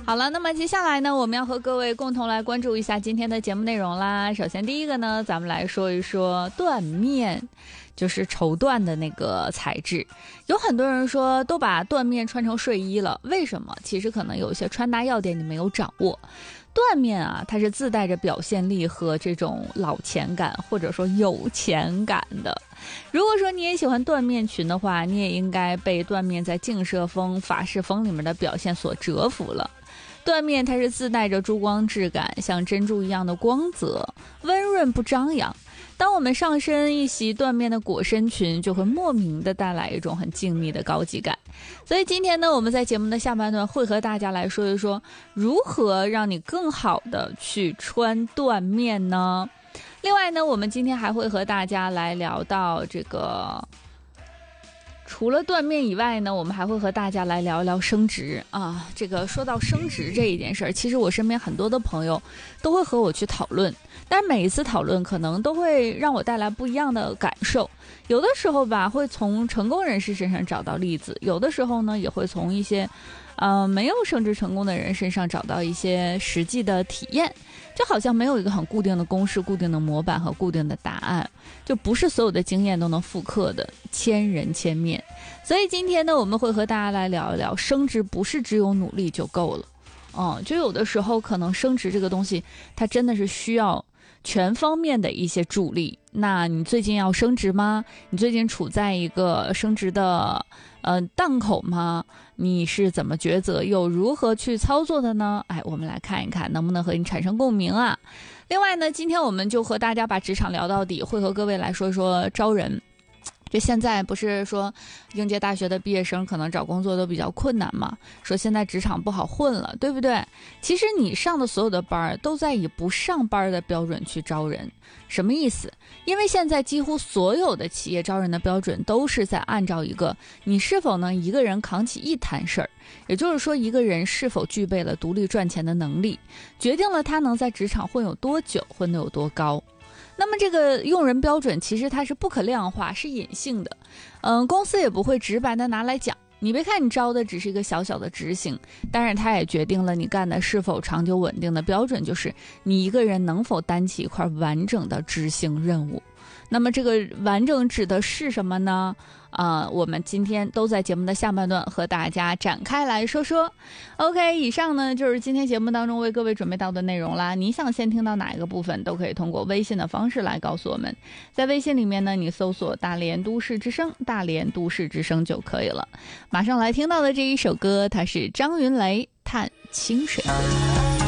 好了，那么接下来呢，我们要和各位共同来关注一下今天的节目内容啦。首先第一个呢，咱们来说一说缎面，就是绸缎的那个材质。有很多人说都把缎面穿成睡衣了，为什么？其实可能有一些穿搭要点你没有掌握。缎面啊，它是自带着表现力和这种老钱感或者说有钱感的。如果说你也喜欢缎面裙的话，你也应该被缎面在静摄风、法式风里面的表现所折服了。缎面它是自带着珠光质感，像珍珠一样的光泽，温润不张扬。当我们上身一袭缎面的裹身裙，就会莫名的带来一种很静谧的高级感。所以今天呢，我们在节目的下半段会和大家来说一说，如何让你更好的去穿缎面呢？另外呢，我们今天还会和大家来聊到这个，除了缎面以外呢，我们还会和大家来聊一聊升值啊。这个说到升值这一件事儿，其实我身边很多的朋友都会和我去讨论，但是每一次讨论可能都会让我带来不一样的感受。有的时候吧，会从成功人士身上找到例子，有的时候呢，也会从一些没有升职成功的人身上找到一些实际的体验。就好像没有一个很固定的公式、固定的模板和固定的答案，就不是所有的经验都能复刻的，千人千面。所以今天呢，我们会和大家来聊一聊，升职不是只有努力就够了。就有的时候可能升职这个东西，它真的是需要全方面的一些助力。那你最近要升职吗？你最近处在一个升职的档口吗？你是怎么抉择又如何去操作的呢？我们来看一看能不能和你产生共鸣啊。另外呢，今天我们就和大家把职场聊到底，会和各位来说说招人。就现在不是说应届大学的毕业生可能找工作都比较困难嘛，说现在职场不好混了，对不对？其实你上的所有的班都在以不上班的标准去招人。什么意思？因为现在几乎所有的企业招人的标准都是在按照一个你是否能一个人扛起一摊事儿，也就是说一个人是否具备了独立赚钱的能力，决定了他能在职场混有多久，混得有多高。那么这个用人标准其实它是不可量化，是隐性的，公司也不会直白的拿来讲。你别看你招的只是一个小小的执行，但是它也决定了你干的是否长久稳定的标准，就是你一个人能否担起一块完整的执行任务。那么这个完整指的是什么呢？我们今天都在节目的下半段和大家展开来说说。OK， 以上呢就是今天节目当中为各位准备到的内容啦。你想先听到哪一个部分，都可以通过微信的方式来告诉我们。在微信里面呢，你搜索大连都市之声，大连都市之声就可以了。马上来听到的这一首歌，它是张云雷《探清水河》。